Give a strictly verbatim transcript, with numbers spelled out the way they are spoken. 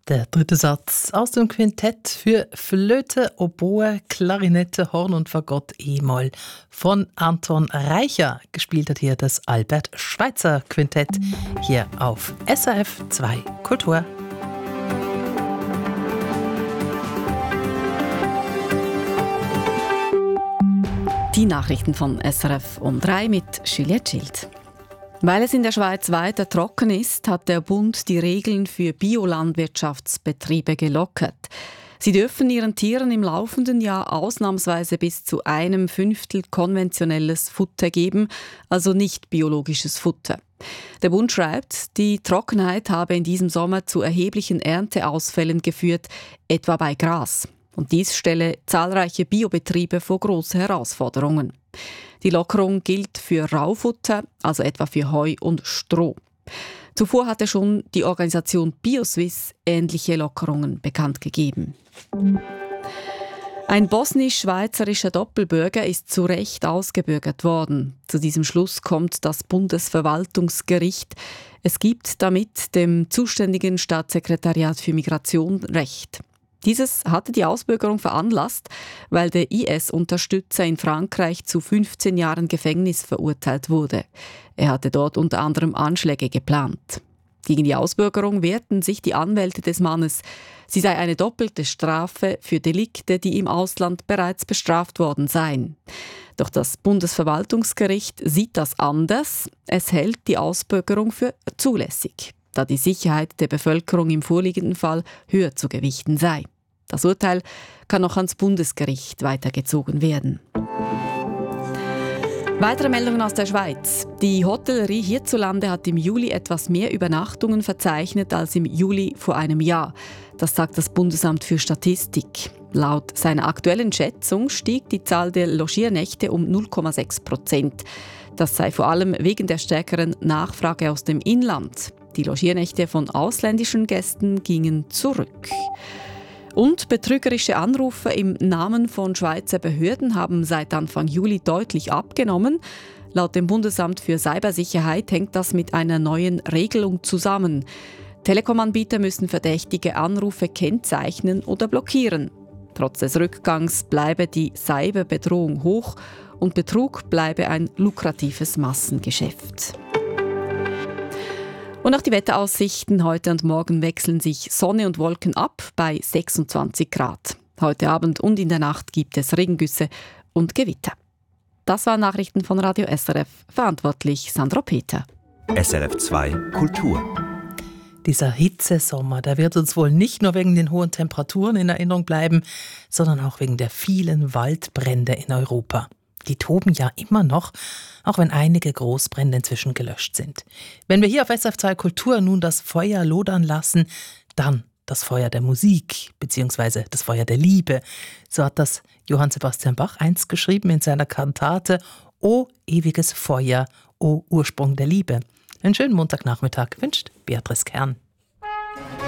Der dritte Satz aus dem Quintett für Flöte, Oboe, Klarinette, Horn und Fagott E-Moll von Anton Reicher. Gespielt hat hier das Albert Schweitzer Quintett hier auf S R F zwei Kultur. Die Nachrichten von S R F um drei mit Juliette Schild. Weil es in der Schweiz weiter trocken ist, hat der Bund die Regeln für Biolandwirtschaftsbetriebe gelockert. Sie dürfen ihren Tieren im laufenden Jahr ausnahmsweise bis zu einem Fünftel konventionelles Futter geben, also nicht biologisches Futter. Der Bund schreibt, die Trockenheit habe in diesem Sommer zu erheblichen Ernteausfällen geführt, etwa bei Gras. Und dies stelle zahlreiche Biobetriebe vor große Herausforderungen. Die Lockerung gilt für Raufutter, also etwa für Heu und Stroh. Zuvor hatte schon die Organisation BioSwiss ähnliche Lockerungen bekannt gegeben. Ein bosnisch-schweizerischer Doppelbürger ist zu Recht ausgebürgert worden. Zu diesem Schluss kommt das Bundesverwaltungsgericht. Es gibt damit dem zuständigen Staatssekretariat für Migration Recht. Dieses hatte die Ausbürgerung veranlasst, weil der I S-Unterstützer in Frankreich zu fünfzehn Jahren Gefängnis verurteilt wurde. Er hatte dort unter anderem Anschläge geplant. Gegen die Ausbürgerung wehrten sich die Anwälte des Mannes. Sie sei eine doppelte Strafe für Delikte, die im Ausland bereits bestraft worden seien. Doch das Bundesverwaltungsgericht sieht das anders. Es hält die Ausbürgerung für zulässig, da die Sicherheit der Bevölkerung im vorliegenden Fall höher zu gewichten sei. Das Urteil kann noch ans Bundesgericht weitergezogen werden. Weitere Meldungen aus der Schweiz. Die Hotellerie hierzulande hat im Juli etwas mehr Übernachtungen verzeichnet als im Juli vor einem Jahr. Das sagt das Bundesamt für Statistik. Laut seiner aktuellen Schätzung stieg die Zahl der Logiernächte um null Komma sechs Prozent. Das sei vor allem wegen der stärkeren Nachfrage aus dem Inland. Die Logiernächte von ausländischen Gästen gingen zurück. Und betrügerische Anrufe im Namen von Schweizer Behörden haben seit Anfang Juli deutlich abgenommen. Laut dem Bundesamt für Cybersicherheit hängt das mit einer neuen Regelung zusammen. Telekom-Anbieter müssen verdächtige Anrufe kennzeichnen oder blockieren. Trotz des Rückgangs bleibe die Cyberbedrohung hoch und Betrug bleibe ein lukratives Massengeschäft. Und auch die Wetteraussichten heute und morgen wechseln sich Sonne und Wolken ab bei sechsundzwanzig Grad. Heute Abend und in der Nacht gibt es Regengüsse und Gewitter. Das waren Nachrichten von Radio S R F. Verantwortlich Sandro Peter. S R F zwei Kultur. Dieser Hitzesommer, der wird uns wohl nicht nur wegen den hohen Temperaturen in Erinnerung bleiben, sondern auch wegen der vielen Waldbrände in Europa. Die toben ja immer noch, auch wenn einige Großbrände inzwischen gelöscht sind. Wenn wir hier auf S R F zwei Kultur nun das Feuer lodern lassen, dann das Feuer der Musik bzw. das Feuer der Liebe. So hat das Johann Sebastian Bach einst geschrieben in seiner Kantate O ewiges Feuer, O Ursprung der Liebe. Einen schönen Montagnachmittag wünscht Beatrice Kern.